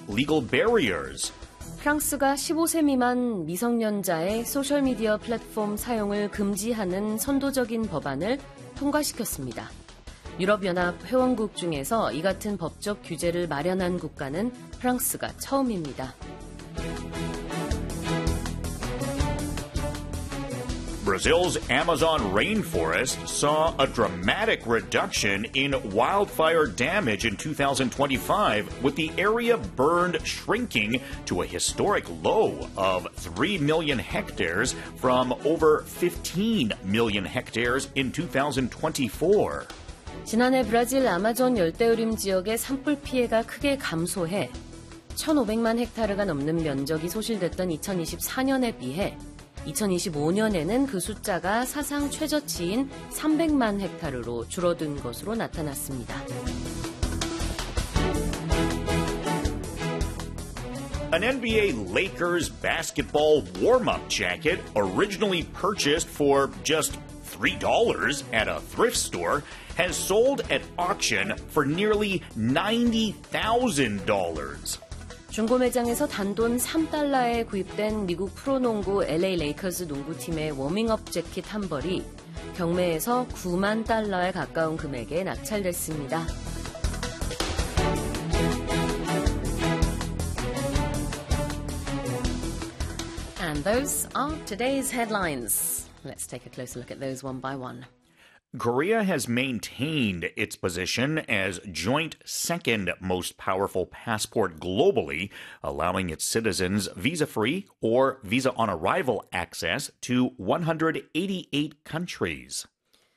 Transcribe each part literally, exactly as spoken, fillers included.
legal barriers. 프랑스가 십오 세 미만 미성년자의 소셜미디어 플랫폼 사용을 금지하는 선도적인 법안을 통과시켰습니다. 유럽연합 회원국 중에서 이 같은 법적 규제를 마련한 국가는 프랑스가 처음입니다. Brazil's Amazon rainforest saw a dramatic reduction in wildfire damage in two thousand twenty-five, with the area burned shrinking to a historic low of three million hectares from over fifteen million hectares in two thousand twenty-four. 지난해 브라질 아마존 열대우림 지역의 산불 피해가 크게 감소해 천오백만 헥타르가 넘는 면적이 소실됐던 이천이십사 년에 비해 이천이십오 년에는 그 숫자가 사상 최저치인 삼백만 헥타르로 줄어든 것으로 나타났습니다. An N B A Lakers basketball warm-up jacket, originally purchased for just three dollars at a thrift store, has sold at auction for nearly ninety thousand dollars. 중고 매장에서 단돈 삼 달러에 구입된 미국 프로농구 엘에이 레이커스 농구팀의 워밍업 재킷 한 벌이 경매에서 구만 달러에 가까운 금액에 낙찰됐습니다. And those are today's headlines. Let's take a closer look at those one by one. Korea has maintained its position as joint second most powerful passport globally, allowing its citizens visa-free or visa-on-arrival access to one hundred eighty-eight countries.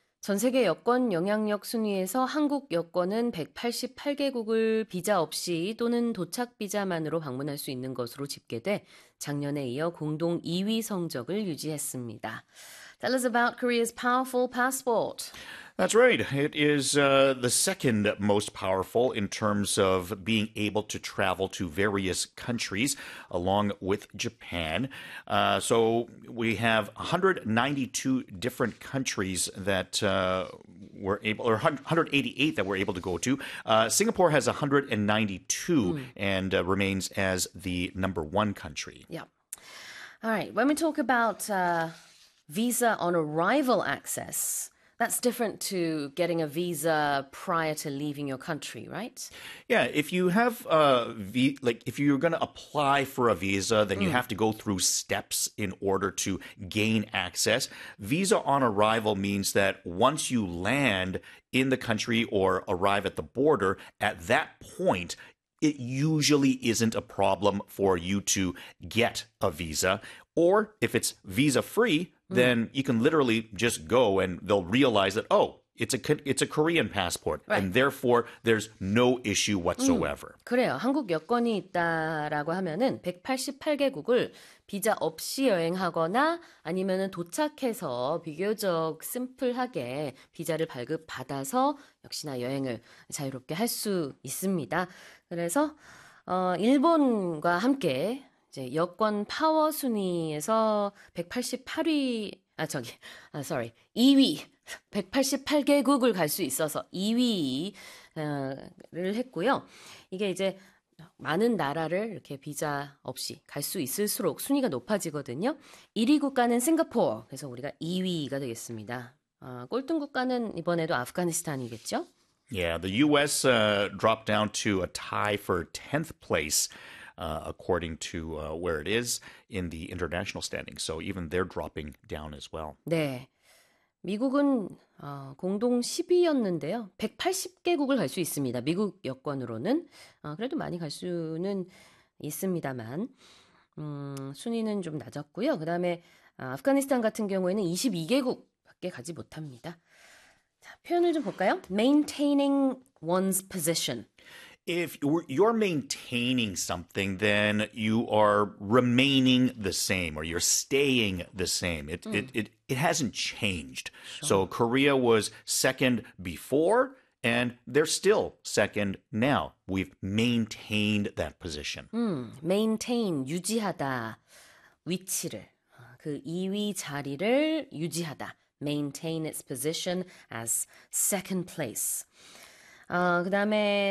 전 세계 여권 영향력 순위에서 한국 여권은 백팔십팔 개국을 비자 없이 또는 도착 비자만으로 방문할 수 있는 것으로 집계돼 작년에 이어 공동 이 위 성적을 유지했습니다. Tell us about Korea's powerful passport. That's right. It is uh, the second most powerful in terms of being able to travel to various countries, along with Japan. Uh, so we have one hundred ninety-two different countries that uh, we're able, or one hundred eighty-eight that we're able to go to. Uh, Singapore has one hundred ninety-two mm. and uh, remains as the number one country. Yeah. All right. When we talk about uh, visa on arrival access, that's different to getting a visa prior to leaving your country, right? Yeah, if you have a v- like if you're going to apply for a visa, then you mm. have to go through steps in order to gain access. Visa on arrival means that once you land in the country or arrive at the border, at that point, it usually isn't a problem for you to get a visa. Or if it's visa-free, then you can literally just go and they'll realize that, oh, it's a it's a Korean passport. Right. And therefore, there's no issue whatsoever. 음, 그래요. 한국 여권이 있다라고 하면은 백팔십팔 개국을 비자 없이 여행하거나 아니면은 도착해서 비교적 심플하게 비자를 발급받아서 역시나 여행을 자유롭게 할 수 있습니다. 그래서 어, 일본과 함께 이제 여권 파워 순위에서 백팔십팔 위, 아, 저기, 아, sorry, 이 위, 백팔십팔 개국을 갈 수 있어서 이 위를 했고요. 이게 이제 많은 나라를 이렇게 비자 없이 갈 수 있을수록 순위가 높아지거든요. 일 위 국가는 싱가포르, 그래서 우리가 이 위가 되겠습니다. 아, 꼴등 국가는 이번에도 아프가니스탄이겠죠? Yeah, the U S uh, dropped down to a tie for tenth place. Uh, according to uh, where it is in the international standing. So even they're dropping down as well. 네. 미국은 어, 공동 십 위였는데요. 백팔십 개국을 갈 수 있습니다. 미국 여권으로는. 어, 그래도 많이 갈 수는 있습니다만 음, 순위는 좀 낮았고요. 그다음에 아, 아프가니스탄 같은 경우에는 이십이 개국밖에 가지 못합니다. 자, 표현을 좀 볼까요? Maintaining one's position. If you're maintaining something, then you are remaining the same or you're staying the same. It, mm. it, it, it hasn't changed. Sure. So Korea was second before, and they're still second now. We've maintained that position. 음, maintain, 유지하다. 위치를, 그 이 위 자리를 유지하다. Maintain its position as second place. 어, 그 다음에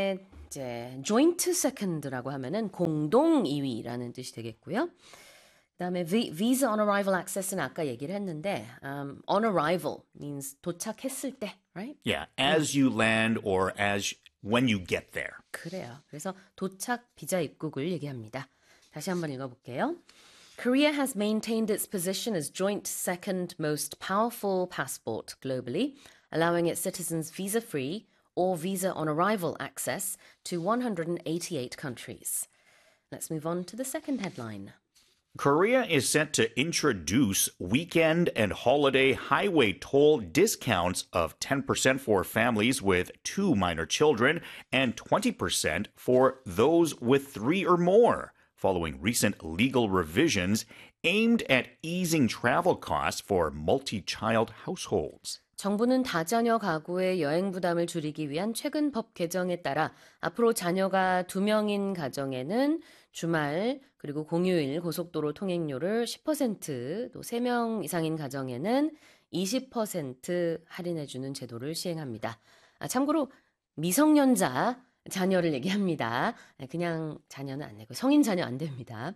이제 joint second라고 하면은 공동 이 위라는 뜻이 되겠고요. 그다음에 vi- visa on arrival access는 아까 얘기를 했는데 um, on arrival means 도착했을 때, right? Yeah, as you land or as when you get there. 그래요. 그래서 도착 비자 입국을 얘기합니다. 다시 한번 읽어볼게요. Korea has maintained its position as joint second most powerful passport globally, allowing its citizens visa-free or visa on arrival access to one hundred eighty-eight countries. Let's move on to the second headline. Korea is set to introduce weekend and holiday highway toll discounts of ten percent for families with two minor children and twenty percent for those with three or more, following recent legal revisions aimed at easing travel costs for multi-child households. 정부는 다자녀 가구의 여행 부담을 줄이기 위한 최근 법 개정에 따라 앞으로 자녀가 두 명인 가정에는 주말 그리고 공휴일 고속도로 통행료를 십 퍼센트, 또 세 명 이상인 가정에는 이십 퍼센트 할인해주는 제도를 시행합니다. 아, 참고로 미성년자 자녀를 얘기합니다. 그냥 자녀는 안 되고 성인 자녀 안 됩니다.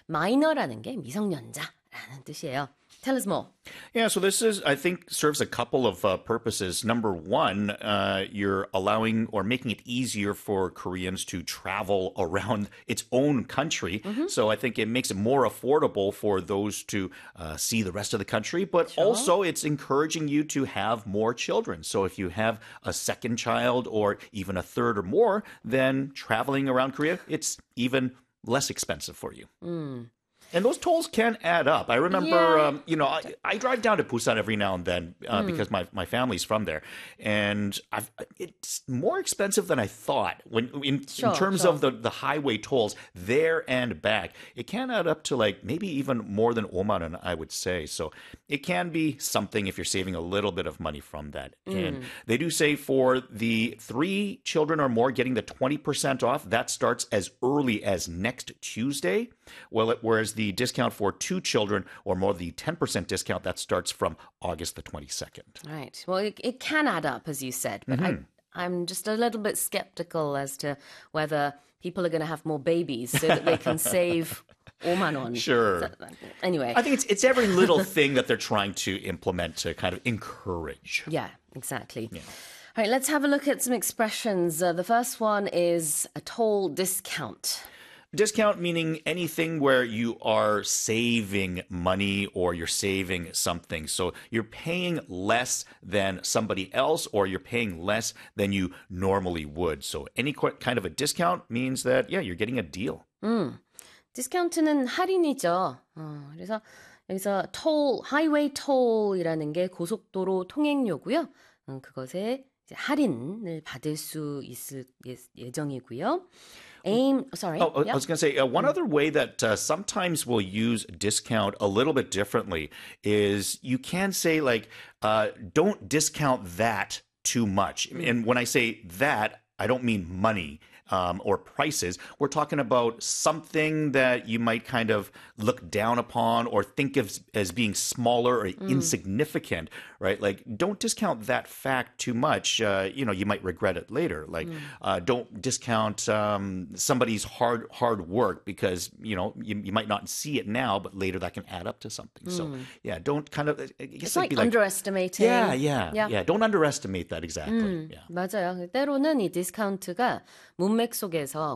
마이너라는 게 미성년자라는 뜻이에요. Tell us more. Yeah, so this is, I think, serves a couple of uh, purposes. Number one, uh, you're allowing or making it easier for Koreans to travel around its own country. Mm-hmm. So I think it makes it more affordable for those to uh, see the rest of the country. But sure. also, it's encouraging you to have more children. So if you have a second child or even a third or more, then traveling around Korea, it's even less expensive for you. Mm. And those tolls can add up. I remember, Yeah. um, you know, I, I drive down to Busan every now and then uh, mm. because my, my family's from there. And I've, it's more expensive than I thought. When in, sure, in terms sure. of the, the highway tolls there and back, it can add up to like maybe even more than 오만 원, I would say. So it can be something if you're saving a little bit of money from that. Mm. And they do say for the three children or more getting the twenty percent off, that starts as early as next Tuesday. Well, it, whereas the discount for two children or more, the ten percent discount, that starts from August the twenty-second. Right. Well, it, it can add up, as you said, but mm-hmm. I, I'm just a little bit skeptical as to whether people are going to have more babies so that they can save 오만 원. Sure. So, anyway. I think it's it's every little thing that they're trying to implement to kind of encourage. Yeah, exactly. Yeah. All right, let's have a look at some expressions. Uh, the first one is a toll discount. Discount meaning anything where you are saving money or you're saving something. So you're paying less than somebody else or you're paying less than you normally would. So any kind of a discount means that, yeah, you're getting a deal. 음, 디스카운트는 할인이죠. 어, 그래서 여기서 toll, highway toll이라는 게 고속도로 통행료고요. 음, 그것에 이제 할인을 받을 수 있을 예, 예정이고요. Aim, sorry. Oh, yep. I was going to say, uh, one other way that uh, sometimes we'll use discount a little bit differently is you can say, like, uh, don't discount that too much. And when I say that, I don't mean money um, or prices. We're talking about something that you might kind of look down upon or think of as being smaller or mm. insignificant, right? Like, don't discount that fact too much. Uh, you know, you might regret it later. Like, mm. uh, don't discount um, somebody's hard hard work because, you know, you, you might not see it now, but later that can add up to something. Mm. So, yeah, don't kind of... I guess it's like, like underestimating. Yeah, yeah, yeah, yeah. Don't underestimate that exactly. 음, yeah. 맞아요. 때로는 이 디스카운트가 문맥 속에서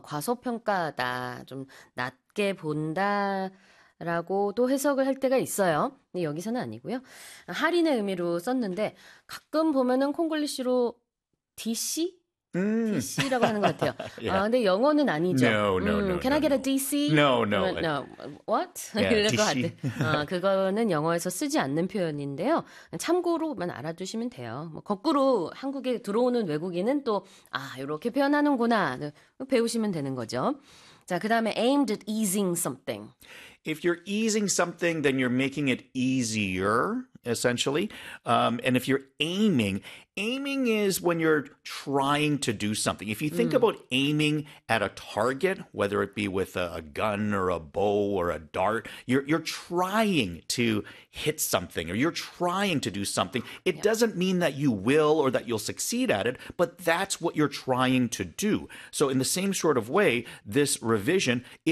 과소평가다, 좀 낮게 본다라고도 해석을 할 때가 있어요. 근데 여기서는 아니고요. 할인의 의미로 썼는데 가끔 보면은 콩글리시로 디씨? Mm. 디씨라고 하는 것 같아요. yeah. 아, 근데 영어는 아니죠. No, no, 음, no. Can no, I get no. a 디씨? No, no. No. What? Yeah, 이럴 것 디씨. 같아. 어, 그거는 영어에서 쓰지 않는 표현인데요. 참고로만 알아두시면 돼요. 뭐 거꾸로 한국에 들어오는 외국인은 또 아, 이렇게 표현하는구나. 배우시면 되는 거죠. 자, 그다음에 aimed at easing something. If you're easing something, then you're making it easier, essentially. Um, and if you're aiming, aiming is when you're trying to do something. If you think 음, about aiming at a target, whether it be with a, a gun or a bow or a dart, you're you're trying to hit something or you're trying to do something. It yeah. doesn't mean that you will or that you'll succeed at it, but that's what you're trying to do. So in the same sort of way, this revision,